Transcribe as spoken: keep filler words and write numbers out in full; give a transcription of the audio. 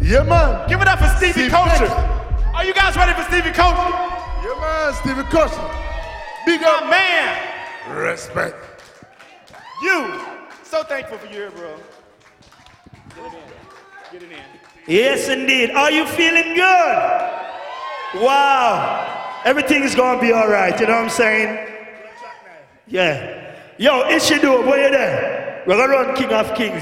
Yeah, man. Give it up for Stevie Steve Culture. Culture. Are you guys ready for Stevie Culture? Yeah, man, Stevie Culture. Big My up. man. Respect. You. So thankful for you here, bro. Get it in. Get it in. Yes, indeed. Are you feeling good? Wow. Everything is going to be all right. You know what I'm saying? Yeah. Yo, Ishidu, where you there? We're going to run King of Kings.